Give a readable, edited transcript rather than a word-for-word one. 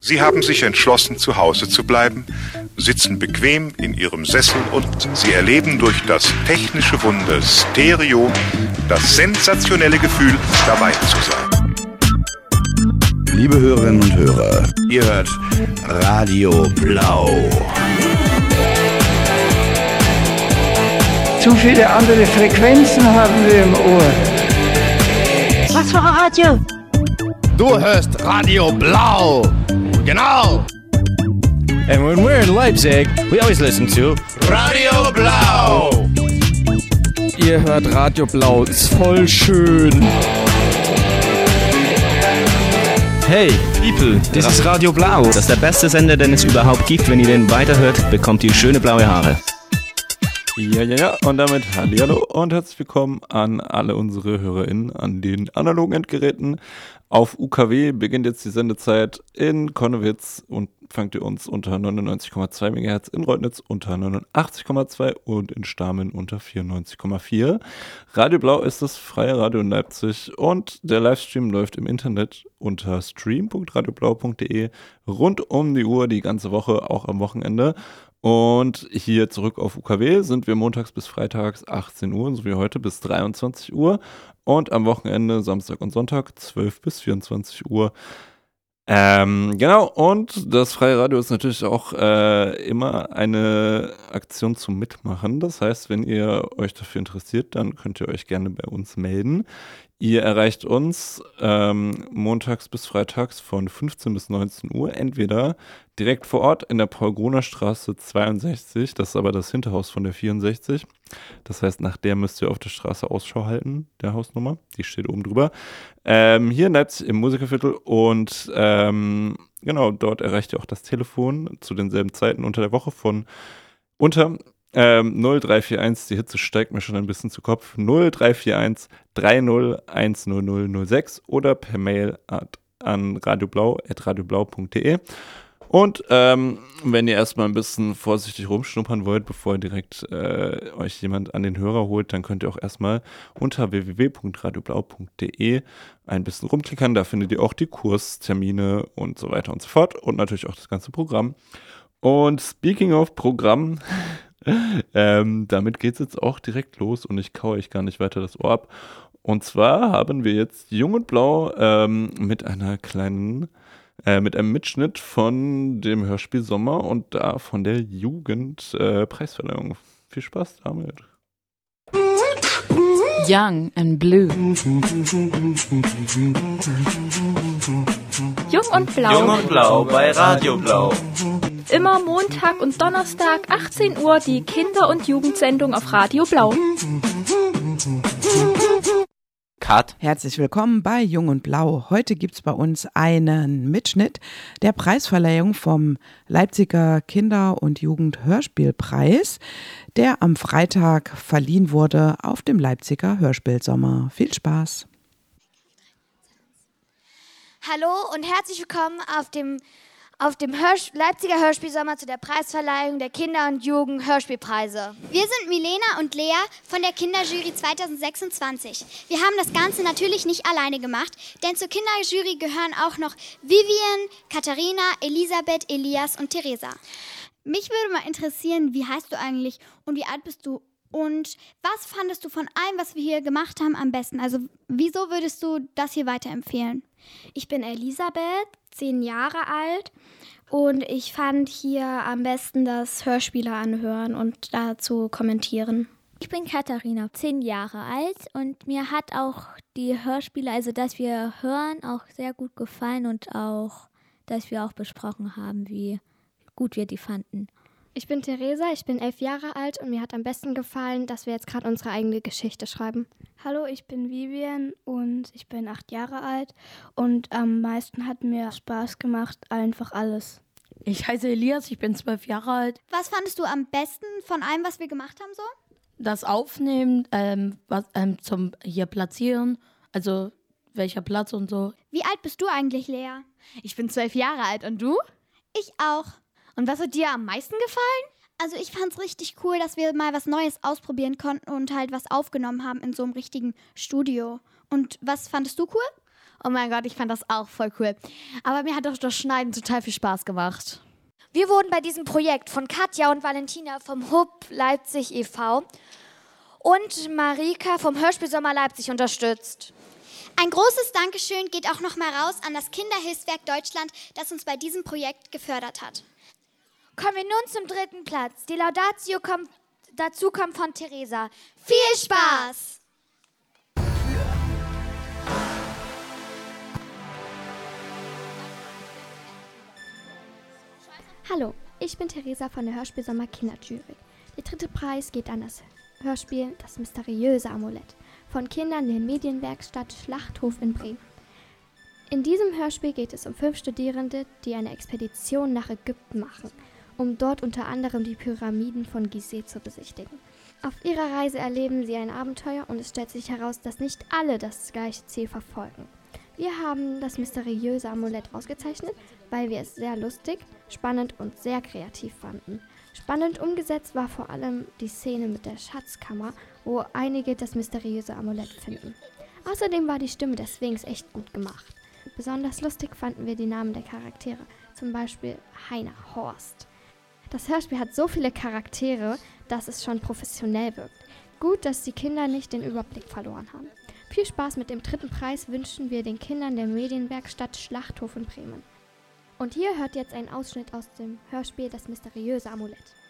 Sie haben sich entschlossen, zu Hause zu bleiben, sitzen bequem in ihrem Sessel und sie erleben durch das technische Wunder Stereo das sensationelle Gefühl, dabei zu sein. Liebe Hörerinnen und Hörer, ihr hört Radio Blau. Zu viele andere Frequenzen haben wir im Ohr. Was für ein Radio? Du hörst Radio Blau. Genau. And when we're in Leipzig, we always listen to Radio Blau. Ihr hört Radio Blau, ist voll schön. Hey, People, das ist Radio Blau. Das ist der beste Sender, den es überhaupt gibt. Wenn ihr den weiterhört, bekommt ihr schöne blaue Haare. Ja, und damit hallihallo und herzlich willkommen an alle unsere HörerInnen an den analogen Endgeräten. Auf UKW beginnt jetzt die Sendezeit in Konnewitz und fangt ihr uns unter 99,2 MHz, in Reutnitz unter 89,2 und in Stamen unter 94,4. Radio Blau ist das freie Radio in Leipzig und der Livestream läuft im Internet unter stream.radioblau.de rund um die Uhr die ganze Woche, auch am Wochenende. Und hier zurück auf UKW sind wir montags bis freitags 18 Uhr, so wie heute bis 23 Uhr. Und am Wochenende Samstag und Sonntag 12 bis 24 Uhr. Genau, und das freie Radio ist natürlich auch immer eine Aktion zum Mitmachen. Das heißt, wenn ihr euch dafür interessiert, dann könnt ihr euch gerne bei uns melden. Ihr erreicht uns montags bis freitags von 15 bis 19 Uhr, entweder direkt vor Ort in der Paul-Gruner-Straße 62, das ist aber das Hinterhaus von der 64. Das heißt, nach der müsst ihr auf der Straße Ausschau halten, der Hausnummer, die steht oben drüber. Hier in Leipzig im Musikerviertel und genau, dort erreicht ihr auch das Telefon zu denselben Zeiten unter der Woche von unter 0341, die Hitze steigt mir schon ein bisschen zu Kopf, 0341 301006 oder per Mail an radioblau@radioblau.de. Und wenn ihr erstmal ein bisschen vorsichtig rumschnuppern wollt, bevor ihr direkt euch jemand an den Hörer holt, dann könnt ihr auch erstmal unter www.radioblau.de ein bisschen rumklickern. Da findet ihr auch die Kurstermine und so weiter und so fort und natürlich auch das ganze Programm. Und speaking of Programm, damit geht es jetzt auch direkt los und ich kaue euch gar nicht weiter das Ohr ab. Und zwar haben wir jetzt Jung und Blau mit einer kleinen, mit einem Mitschnitt von dem Hörspiel Sommer und da von der Jugend Preisverleihung. Viel Spaß damit. Young and Blue. Jung und Blau. Jung und Blau bei Radio Blau. Immer Montag und Donnerstag 18 Uhr die Kinder- und Jugendsendung auf Radio Blau. Cut. Herzlich willkommen bei Jung und Blau. Heute gibt es bei uns einen Mitschnitt der Preisverleihung vom Leipziger Kinder- und Jugendhörspielpreis, der am Freitag verliehen wurde auf dem Leipziger Hörspielsommer. Viel Spaß! Hallo und herzlich willkommen auf dem Leipziger Hörspielsommer zu der Preisverleihung der Kinder- und Jugend-Hörspielpreise. Wir sind Milena und Lea von der Kinderjury 2026. Wir haben das Ganze natürlich nicht alleine gemacht, denn zur Kinderjury gehören auch noch Vivian, Katharina, Elisabeth, Elias und Theresa. Mich würde mal interessieren, wie heißt du eigentlich und wie alt bist du? Und was fandest du von allem, was wir hier gemacht haben, am besten? Also wieso würdest du das hier weiterempfehlen? Ich bin Elisabeth, 10 Jahre alt und ich fand hier am besten das Hörspiele anhören und dazu kommentieren. Ich bin Katharina, 10 Jahre alt und mir hat auch die Hörspiele, also dass wir hören, auch sehr gut gefallen und auch, dass wir auch besprochen haben, wie gut wir die fanden. Ich bin Theresa, ich bin 11 Jahre alt und mir hat am besten gefallen, dass wir jetzt gerade unsere eigene Geschichte schreiben. Hallo, ich bin Vivian und ich bin 8 Jahre alt und am meisten hat mir Spaß gemacht, einfach alles. Ich heiße Elias, ich bin 12 Jahre alt. Was fandest du am besten von allem, was wir gemacht haben so? Das Aufnehmen, zum hier platzieren, also welcher Platz und so. Wie alt bist du eigentlich, Lea? Ich bin 12 Jahre alt und du? Ich auch. Und was hat dir am meisten gefallen? Also ich fand's richtig cool, dass wir mal was Neues ausprobieren konnten und halt was aufgenommen haben in so einem richtigen Studio. Und was fandest du cool? Oh mein Gott, ich fand das auch voll cool. Aber mir hat auch das Schneiden total viel Spaß gemacht. Wir wurden bei diesem Projekt von Katja und Valentina vom HUB Leipzig e.V. und Marika vom Hörspielsommer Leipzig unterstützt. Ein großes Dankeschön geht auch noch mal raus an das Kinderhilfswerk Deutschland, das uns bei diesem Projekt gefördert hat. Kommen wir nun zum 3. Platz. Die Laudatio dazu kommt von Theresa. Viel Spaß! Hallo, ich bin Theresa von der Hörspielsommer Kinderjury. Der 3. Preis geht an das Hörspiel Das mysteriöse Amulett von Kindern der Medienwerkstatt Schlachthof in Bremen. In diesem Hörspiel geht es um 5 Studierende, die eine Expedition nach Ägypten machen, um dort unter anderem die Pyramiden von Gizeh zu besichtigen. Auf ihrer Reise erleben sie ein Abenteuer und es stellt sich heraus, dass nicht alle das gleiche Ziel verfolgen. Wir haben das mysteriöse Amulett ausgezeichnet, weil wir es sehr lustig, spannend und sehr kreativ fanden. Spannend umgesetzt war vor allem die Szene mit der Schatzkammer, wo einige das mysteriöse Amulett finden. Außerdem war die Stimme des Sphinx echt gut gemacht. Besonders lustig fanden wir die Namen der Charaktere, zum Beispiel Heiner Horst. Das Hörspiel hat so viele Charaktere, dass es schon professionell wirkt. Gut, dass die Kinder nicht den Überblick verloren haben. Viel Spaß mit dem 3. Preis wünschen wir den Kindern der Medienwerkstatt Schlachthof in Bremen. Und hier hört jetzt ein Ausschnitt aus dem Hörspiel Das mysteriöse Amulett.